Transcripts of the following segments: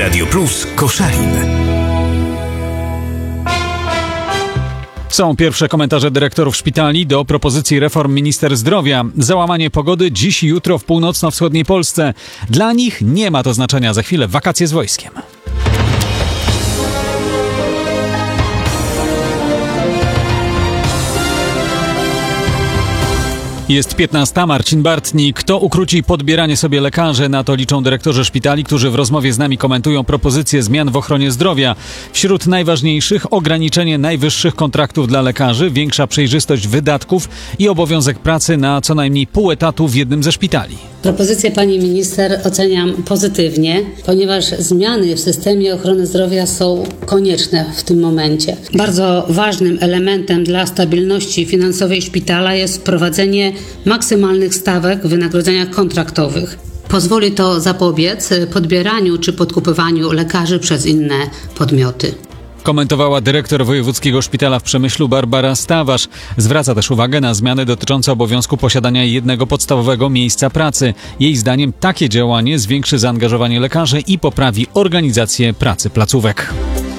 Radio Plus Koszalin. Są pierwsze komentarze dyrektorów szpitali do propozycji reform minister zdrowia. Załamanie pogody dziś i jutro w północno-wschodniej Polsce. Dla nich nie ma to znaczenia. Za chwilę wakacje z wojskiem. Jest 15. Marcin Bartnik. Kto ukróci podbieranie sobie lekarzy? Na to liczą dyrektorzy szpitali, którzy w rozmowie z nami komentują propozycje zmian w ochronie zdrowia. Wśród najważniejszych ograniczenie najwyższych kontraktów dla lekarzy, większa przejrzystość wydatków i obowiązek pracy na co najmniej pół etatu w jednym ze szpitali. Propozycję pani minister oceniam pozytywnie, ponieważ zmiany w systemie ochrony zdrowia są konieczne w tym momencie. Bardzo ważnym elementem dla stabilności finansowej szpitala jest wprowadzenie maksymalnych stawek w wynagrodzeniach kontraktowych. Pozwoli to zapobiec podbieraniu czy podkupywaniu lekarzy przez inne podmioty. Komentowała dyrektor Wojewódzkiego Szpitala w Przemyślu Barbara Stawarz. Zwraca też uwagę na zmiany dotyczące obowiązku posiadania jednego podstawowego miejsca pracy. Jej zdaniem takie działanie zwiększy zaangażowanie lekarzy i poprawi organizację pracy placówek.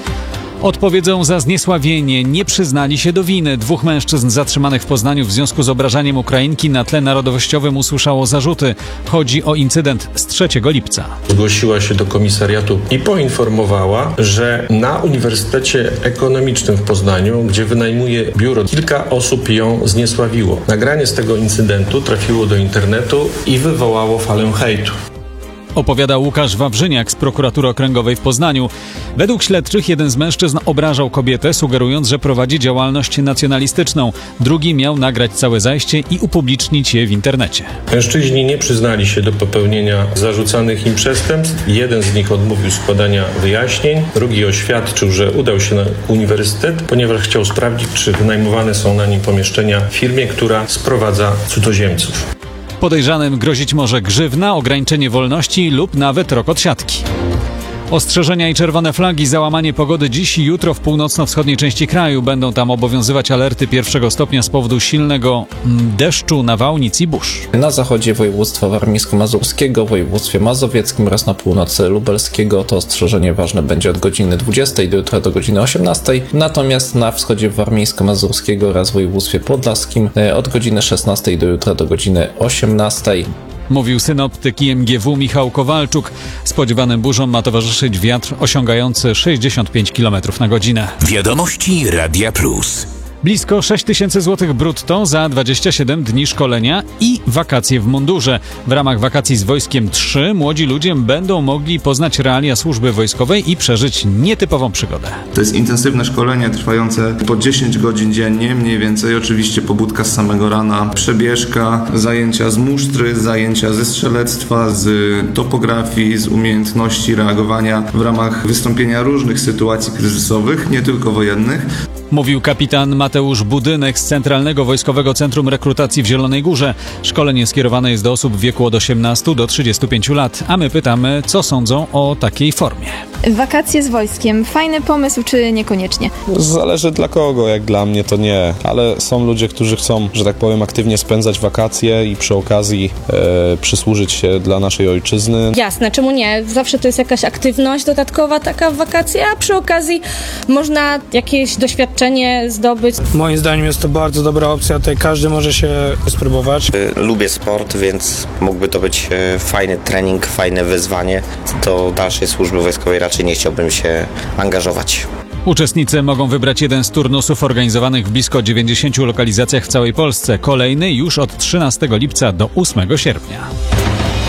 Odpowiedzą za zniesławienie. Nie przyznali się do winy. 2 mężczyzn zatrzymanych w Poznaniu w związku z obrażaniem Ukrainki na tle narodowościowym usłyszało zarzuty. Chodzi o incydent z 3 lipca. Zgłosiła się do komisariatu i poinformowała, że na Uniwersytecie Ekonomicznym w Poznaniu, gdzie wynajmuje biuro, kilka osób ją zniesławiło. Nagranie z tego incydentu trafiło do internetu i wywołało falę hejtu. Opowiada Łukasz Wawrzyniak z Prokuratury Okręgowej w Poznaniu. Według śledczych jeden z mężczyzn obrażał kobietę, sugerując, że prowadzi działalność nacjonalistyczną. Drugi miał nagrać całe zajście i upublicznić je w internecie. Mężczyźni nie przyznali się do popełnienia zarzucanych im przestępstw. Jeden z nich odmówił składania wyjaśnień. Drugi oświadczył, że udał się na uniwersytet, ponieważ chciał sprawdzić, czy wynajmowane są na nim pomieszczenia w firmie, która sprowadza cudzoziemców. Podejrzanym grozić może grzywna, ograniczenie wolności lub nawet rok odsiadki. Ostrzeżenia i czerwone flagi, załamanie pogody dziś i jutro w północno-wschodniej części kraju. Będą tam obowiązywać alerty 1 stopnia z powodu silnego deszczu, nawałnic i burz. Na zachodzie województwa warmińsko-mazurskiego, województwie mazowieckim oraz na północy lubelskiego to ostrzeżenie ważne będzie od godziny 20 do jutra do godziny 18. Natomiast na wschodzie warmińsko-mazurskiego oraz województwie podlaskim od godziny 16 do jutra do godziny 18. Mówił synoptyk IMGW Michał Kowalczuk. Spodziewanym burzom ma towarzyszyć wiatr osiągający 65 km na godzinę. Wiadomości Radia Plus. Blisko 6 000 złotych brutto za 27 dni szkolenia i wakacje w mundurze. W ramach wakacji z wojskiem 3 młodzi ludzie będą mogli poznać realia służby wojskowej i przeżyć nietypową przygodę. To jest intensywne szkolenie trwające po 10 godzin dziennie, mniej więcej. Oczywiście pobudka z samego rana, przebieżka, zajęcia z musztry, zajęcia ze strzelectwa, z topografii, z umiejętności reagowania w ramach wystąpienia różnych sytuacji kryzysowych, nie tylko wojennych. Mówił kapitan Mateusz Budynek z Centralnego Wojskowego Centrum Rekrutacji w Zielonej Górze. Szkolenie skierowane jest do osób w wieku od 18 do 35 lat, a my pytamy, co sądzą o takiej formie. Wakacje z wojskiem. Fajny pomysł, czy niekoniecznie? Zależy dla kogo, jak dla mnie to nie, ale są ludzie, którzy chcą, że tak powiem, aktywnie spędzać wakacje i przy okazji przysłużyć się dla naszej ojczyzny. Jasne, czemu nie? Zawsze to jest jakaś aktywność dodatkowa taka w wakacje, a przy okazji można jakieś doświadczenie zdobyć. Moim zdaniem jest to bardzo dobra opcja, tutaj każdy może się spróbować. Lubię sport, więc mógłby to być fajny trening, fajne wyzwanie. Do dalszej służby wojskowej raczej nie chciałbym się angażować. Uczestnicy mogą wybrać jeden z turnusów organizowanych w blisko 90 lokalizacjach w całej Polsce. Kolejny już od 13 lipca do 8 sierpnia.